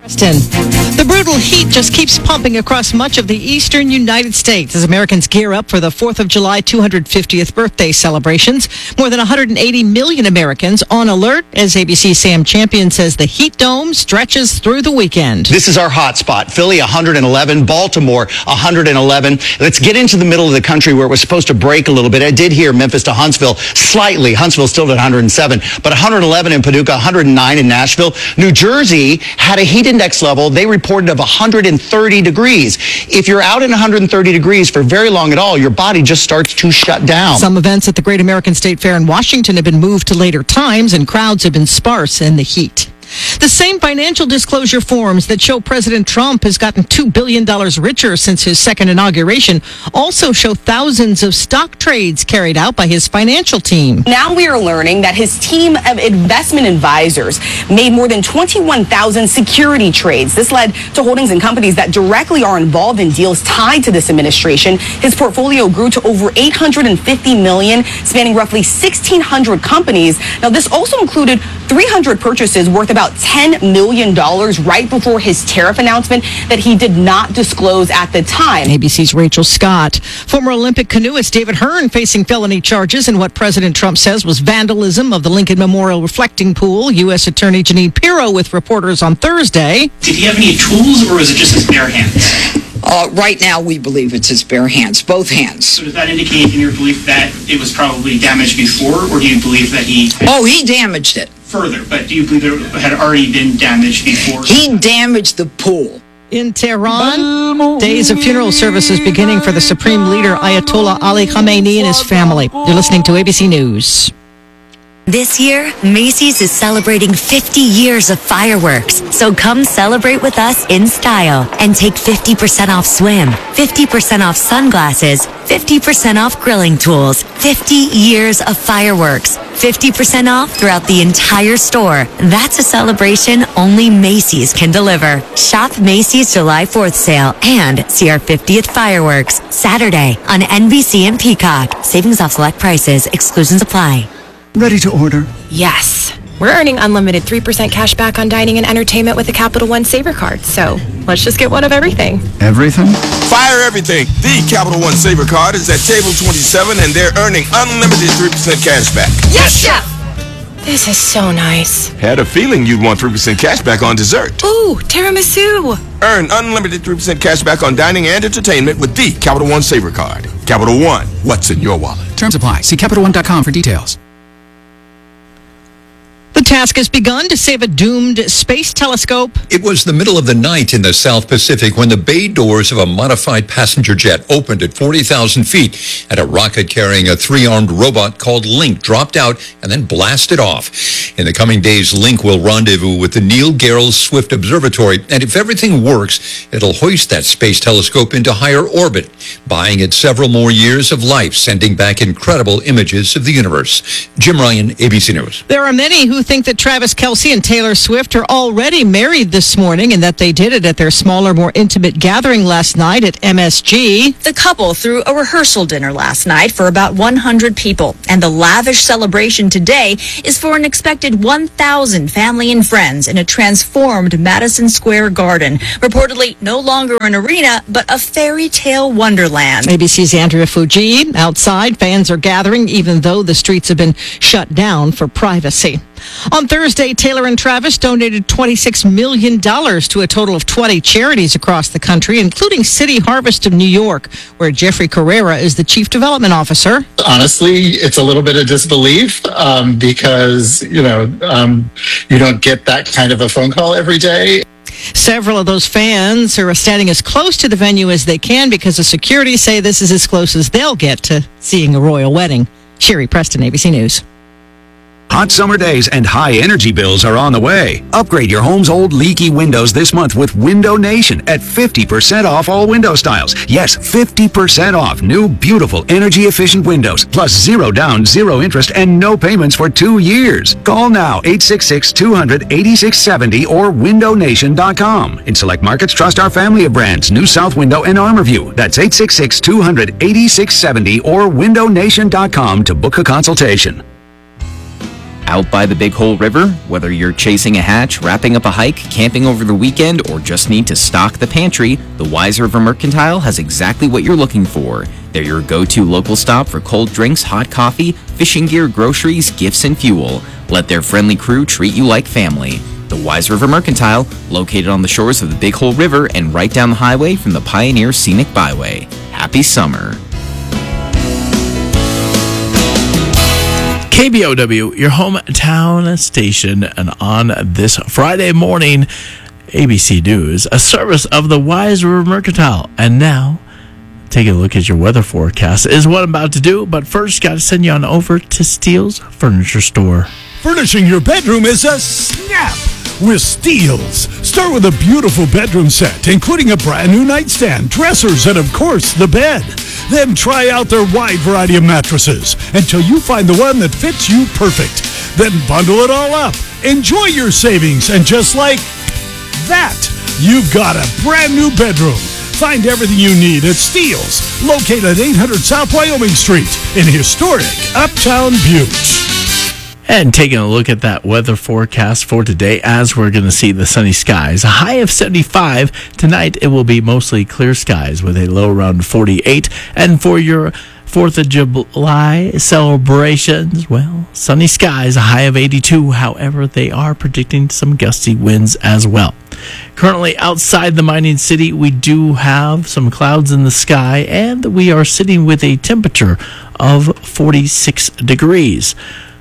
The brutal heat just keeps pumping across much of the eastern United States as Americans gear up for the 4th of July 250th birthday celebrations. More than 180 million Americans on alert as ABC's Sam Champion says the heat dome stretches through the weekend. This is our hot spot. Philly, 111. Baltimore, 111. Let's get into the middle of the country where it was supposed to break a little bit. I did hear Memphis to Huntsville slightly. Huntsville still at 107, but 111 in Paducah, 109 in Nashville. New Jersey had a heat index level they reported of 130 degrees. If you're out in 130 degrees for very long at all, your body just starts to shut down. Some events at the Great American State Fair in Washington have been moved to later times, and crowds have been sparse in the heat. The same financial disclosure forms that show President Trump has gotten $2 billion richer since his second inauguration also show thousands of stock trades carried out by his financial team. Now we are learning that his team of investment advisors made more than 21,000 security trades. This led to holdings in companies that directly are involved in deals tied to this administration. His portfolio grew to over $850 million, spanning roughly 1,600 companies. Now, this also included 300 purchases worth about $10 million right before his tariff announcement that he did not disclose at the time. ABC's Rachel Scott. Former Olympic canoeist David Hearn facing felony charges in what President Trump says was vandalism of the Lincoln Memorial reflecting pool. U.S. Attorney Janine Pirro with reporters on Thursday. Did he have any tools, or was it just his bare hands? Right now, we believe it's his bare hands, both hands. So does that indicate in your belief that it was probably damaged before, or do you believe that he... he damaged it. Further, but do you believe it had already been damaged before? He damaged the pool. In Tehran, days of funeral services beginning for the Supreme Leader Ayatollah Ali Khamenei and his family. You're listening to ABC News. This year, Macy's is celebrating 50 years of fireworks. So come celebrate with us in style and take 50% off swim, 50% off sunglasses, 50% off grilling tools, 50 years of fireworks, 50% off throughout the entire store. That's a celebration only Macy's can deliver. Shop Macy's July 4th sale and see our 50th fireworks Saturday on NBC and Peacock. Savings off select prices. Exclusions apply. Ready to order? Yes. We're earning unlimited 3% cash back on dining and entertainment with the Capital One Saver Card. So let's just get one of everything. Everything? Fire everything. The Capital One Saver Card is at table 27 and they're earning unlimited 3% cash back. Yes, Chef! This is so nice. Had a feeling you'd want 3% cash back on dessert. Ooh, tiramisu. Earn unlimited 3% cash back on dining and entertainment with the Capital One Saver Card. Capital One, what's in your wallet? Terms apply. See CapitalOne.com for details. The task has begun to save a doomed space telescope. It was the middle of the night in the South Pacific when the bay doors of a modified passenger jet opened at 40,000 feet and a rocket carrying a three-armed robot called Link dropped out and then blasted off. In the coming days, Link will rendezvous with the Neil Gehrels Swift Observatory, and if everything works, it'll hoist that space telescope into higher orbit, buying it several more years of life, sending back incredible images of the universe. Jim Ryan, ABC News. There are many who think that Travis Kelce and Taylor Swift are already married this morning and that they did it at their smaller, more intimate gathering last night at MSG. The couple threw a rehearsal dinner last night for about 100 people, and the lavish celebration today is for an expected 1,000 family and friends in a transformed Madison Square Garden, reportedly no longer an arena, but a fairy tale wonderland. ABC's Andrea Fuji. Outside, fans are gathering even though the streets have been shut down for privacy. On Thursday, Taylor and Travis donated $26 million to a total of 20 charities across the country, including City Harvest of New York, where Jeffrey Carrera is the Chief Development Officer. Honestly, it's a little bit of disbelief because, you don't get that kind of a phone call every day. Several of those fans are standing as close to the venue as they can because the security say this is as close as they'll get to seeing a royal wedding. Sherry Preston, ABC News. Hot summer days and high energy bills are on the way. Upgrade your home's old leaky windows this month with Window Nation at 50% off all window styles. Yes, 50% off new, beautiful, energy-efficient windows. Plus 0 down, 0 interest, and no payments for 2 years. Call now, 866-200-8670 or windownation.com. In select markets, trust our family of brands, New South Window and ArmorView. That's 866-200-8670 or windownation.com to book a consultation. Out by the Big Hole River, whether you're chasing a hatch, wrapping up a hike, camping over the weekend, or just need to stock the pantry, the Wise River Mercantile has exactly what you're looking for. They're your go-to local stop for cold drinks, hot coffee, fishing gear, groceries, gifts, and fuel. Let their friendly crew treat you like family. The Wise River Mercantile, located on the shores of the Big Hole River and right down the highway from the Pioneer Scenic Byway. Happy summer. KBOW, your hometown station, and on this Friday morning, ABC News, a service of the Wise River Mercantile. And now, taking a look at your weather forecast is what I'm about to do, but first, got to send you on over to Steele's Furniture Store. Furnishing your bedroom is a snap with Steele's. Start with a beautiful bedroom set, including a brand new nightstand, dressers, and of course, the bed. Then try out their wide variety of mattresses until you find the one that fits you perfect. Then bundle it all up. Enjoy your savings, and just like that, you've got a brand new bedroom. Find everything you need at Steele's, located at 800 South Wyoming Street in historic Uptown Butte. And taking a look at that weather forecast for today, as we're going to see the sunny skies. A high of 75. Tonight, it will be mostly clear skies with a low around 48. And for your 4th of July celebrations, well, sunny skies, a high of 82. However, they are predicting some gusty winds as well. Currently, outside the mining city, we do have some clouds in the sky, and we are sitting with a temperature of 46 degrees.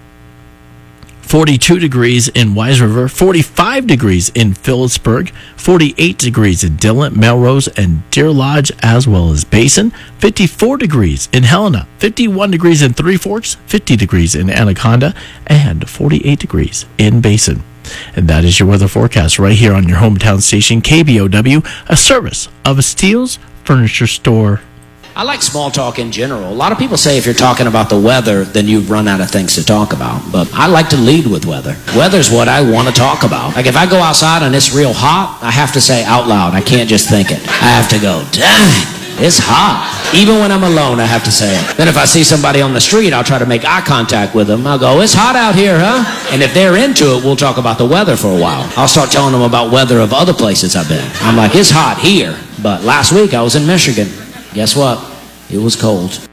42 degrees in Wise River, 45 degrees in Phillipsburg, 48 degrees in Dillon, Melrose, and Deer Lodge, as well as Basin, 54 degrees in Helena, 51 degrees in Three Forks, 50 degrees in Anaconda, and 48 degrees in Basin. And that is your weather forecast right here on your hometown station, KBOW, a service of Steele's Furniture Store. I like small talk in general. A lot of people say if you're talking about the weather, then you've run out of things to talk about. But I like to lead with weather. Weather's what I want to talk about. Like if I go outside and it's real hot, I have to say out loud. I can't just think it. I have to go, dang, it's hot. Even when I'm alone, I have to say it. Then if I see somebody on the street, I'll try to make eye contact with them. I'll go, it's hot out here, huh? And if they're into it, we'll talk about the weather for a while. I'll start telling them about weather of other places I've been. I'm like, it's hot here. But last week I was in Michigan. Guess what? It was cold.